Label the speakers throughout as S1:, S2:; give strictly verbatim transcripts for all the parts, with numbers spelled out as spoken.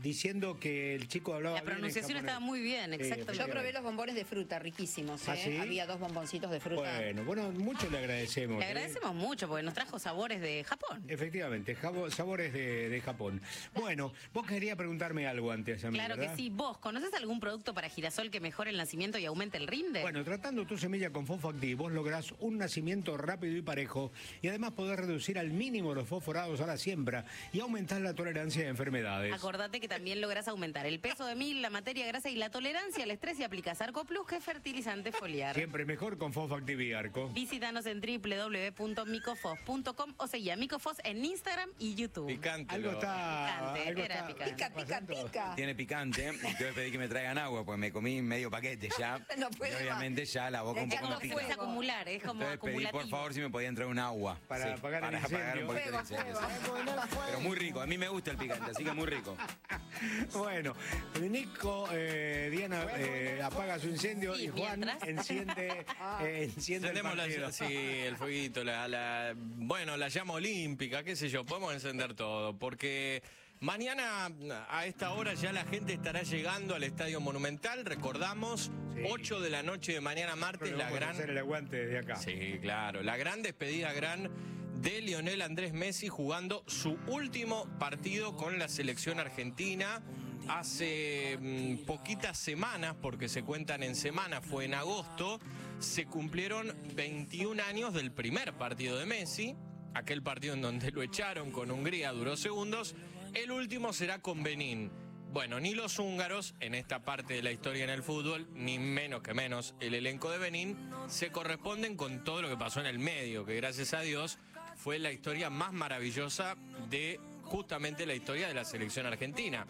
S1: diciendo que el chico hablaba
S2: La pronunciación
S1: bien en
S2: estaba muy bien, exactamente.
S3: Yo probé los bombones de fruta, riquísimos. ¿eh?
S1: ¿Ah, sí?
S3: Había dos bomboncitos de fruta.
S1: Bueno, bueno, mucho le agradecemos.
S2: Le
S1: ¿eh?
S2: agradecemos mucho porque nos trajo sabores de Japón.
S1: Efectivamente, jabo- sabores de, de Japón. Bueno, vos querías preguntarme algo antes, a mí,
S2: Claro
S1: ¿verdad?
S2: que sí. ¿Vos conoces algún producto para girasol que mejore el nacimiento y aumente el rinde?
S1: Bueno, tratando tu semilla con Fosfoactiv, vos lográs un nacimiento rápido y parejo y además podés reducir al mínimo los fosforados a la siembra y aumentar la tolerancia a enfermedades.
S2: Acordate que también lográs aumentar el peso de mil, la materia grasa y la tolerancia al estrés y aplicás Arco Plus, que es fertilizante foliar.
S1: Siempre mejor con Fosfoactiv y Arco.
S2: Visítanos en w w w punto micofos punto com o seguí a Micofos en Instagram y YouTube.
S4: Picante.
S1: Algo
S4: lo-
S1: está...
S2: Picante,
S1: algo
S2: era
S1: está
S2: picante.
S3: Pica, pica,
S1: pasando.
S3: pica.
S4: Tiene picante, y te voy a pedir que me traigan agua, porque me comí medio paquete ya.
S3: No puede
S4: y obviamente
S3: más.
S4: ya la boca un
S3: Es
S4: poco
S3: como
S4: me pica.
S2: Puedes acumular, es como
S4: Entonces pedí
S2: acumulativo.
S4: por favor si me podían traer un agua.
S1: Para apagar el incendio.
S4: un poquito el
S3: Fuego,
S4: incendio,
S3: fuego.
S4: sí. Pero muy rico, a mí me gusta el picante, así que muy rico.
S1: Bueno, Nico, eh, Diana eh, apaga su incendio
S2: Sí,
S1: y Juan
S2: mientras.
S1: enciende, eh, enciende el
S5: Encendemos
S1: partido.
S5: la, sí, el fueguito, la, la- bueno, la llama olímpica, qué sé yo, podemos encender todo, porque mañana a esta hora ya la gente estará llegando al Estadio Monumental, recordamos,
S1: Sí.
S5: ocho de la noche de mañana martes,
S1: Pero
S5: la
S1: vamos a
S5: gran...
S1: hacer el aguante desde acá.
S5: Sí, claro, la gran despedida gran de Lionel Andrés Messi jugando su último partido con la selección argentina. Hace mm, poquitas semanas, porque se cuentan en semanas, fue en agosto, se cumplieron veintiún años del primer partido de Messi, aquel partido en donde lo echaron con Hungría, duró segundos. El último será con Benín. Bueno, ni los húngaros, en esta parte de la historia en el fútbol, ni menos que menos el elenco de Benín, se corresponden con todo lo que pasó en el medio, que gracias a Dios fue la historia más maravillosa de justamente la historia de la selección argentina.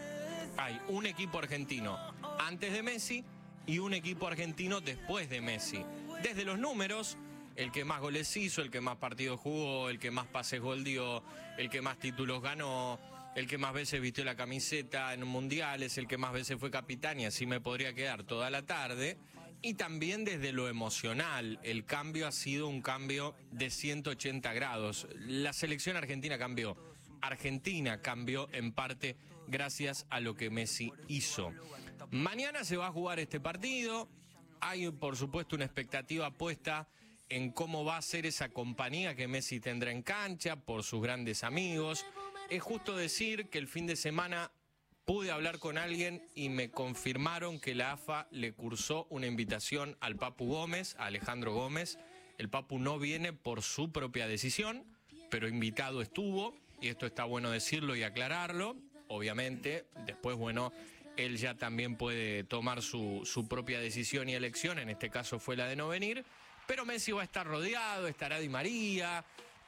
S5: Hay un equipo argentino antes de Messi y un equipo argentino después de Messi. Desde los números, el que más goles hizo, el que más partidos jugó, el que más pases gol dio, el que más títulos ganó, el que más veces vistió la camiseta en mundiales, el que más veces fue capitán, y así me podría quedar toda la tarde. Y también desde lo emocional, el cambio ha sido un cambio de ciento ochenta grados. La selección argentina cambió. Argentina cambió en parte gracias a lo que Messi hizo. Mañana se va a jugar este partido. Hay, por supuesto, una expectativa puesta en cómo va a ser esa compañía que Messi tendrá en cancha por sus grandes amigos. Es justo decir que el fin de semana pude hablar con alguien y me confirmaron que la A F A le cursó una invitación al Papu Gómez, a Alejandro Gómez. El Papu no viene por su propia decisión, pero invitado estuvo, y esto está bueno decirlo y aclararlo. Obviamente, después, bueno, él ya también puede tomar su, su propia decisión y elección, en este caso fue la de no venir, pero Messi va a estar rodeado, estará Di María,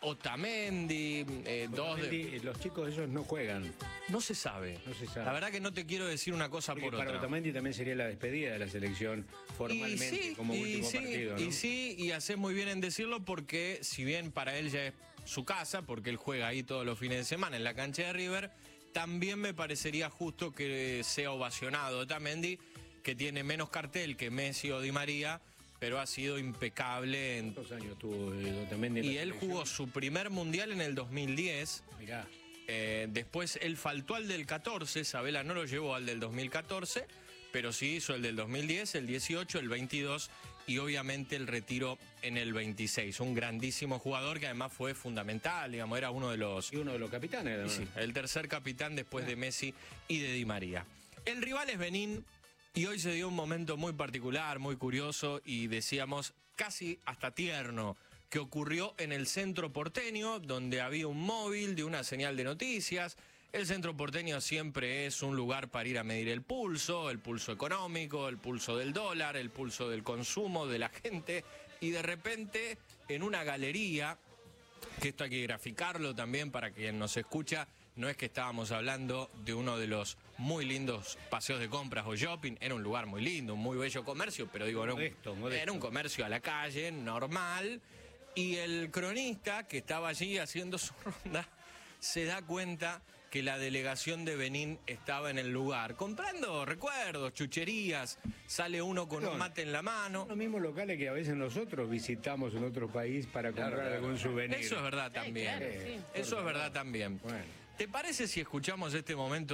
S5: Otamendi, eh, dos de...
S1: Otamendi, los chicos esos no juegan.
S5: No se sabe.
S1: No se sabe.
S5: La verdad que no te quiero decir una cosa
S1: Porque
S5: por
S1: para
S5: otra.
S1: Otamendi también sería la despedida de la selección formalmente,
S5: y sí,
S1: como
S5: y
S1: último
S5: sí,
S1: partido, ¿no?
S5: Y sí, y haces muy bien en decirlo porque si bien para él ya es su casa, porque él juega ahí todos los fines de semana en la cancha de River, también me parecería justo que sea ovacionado Otamendi, que tiene menos cartel que Messi o Di María, pero ha sido impecable. En...
S1: ¿Cuántos años tuvo eh, Otamendi en la
S5: Y él
S1: selección?
S5: jugó su primer mundial en el dos mil diez.
S1: Mirá.
S5: Eh, después él faltó al del catorce, Sabela no lo llevó al del dos mil catorce, pero sí hizo el del dos mil diez, el dieciocho, el veintidós y obviamente el retiro en el veintiséis. Un grandísimo jugador que además fue fundamental, digamos, era uno de los...
S1: Y uno de los capitanes,
S5: Y
S1: además.
S5: sí, el tercer capitán después de Messi y de Di María. El rival es Benín y hoy se dio un momento muy particular, muy curioso y decíamos casi hasta tierno, que ocurrió en el centro porteño, donde había un móvil de una señal de noticias. El centro porteño siempre es un lugar para ir a medir el pulso, el pulso económico, el pulso del dólar, el pulso del consumo de la gente. Y de repente, en una galería, que esto hay que graficarlo también para quien nos escucha, no es que estábamos hablando de uno de los muy lindos paseos de compras o shopping, era un lugar muy lindo, un muy bello comercio, pero digo, era un,
S1: Modesto, modesto.
S5: era un comercio a la calle, normal, y el cronista que estaba allí haciendo su ronda se da cuenta que la delegación de Benín estaba en el lugar, comprando recuerdos, chucherías, sale uno con
S1: Perdón.
S5: un mate en la mano.
S1: Los mismos locales que a veces nosotros visitamos en otro país para comprar
S4: Claro, claro.
S1: algún souvenir.
S5: Eso es verdad también.
S2: claro, sí.
S5: Eso es verdad también.
S1: Bueno.
S5: ¿Te parece si escuchamos este momento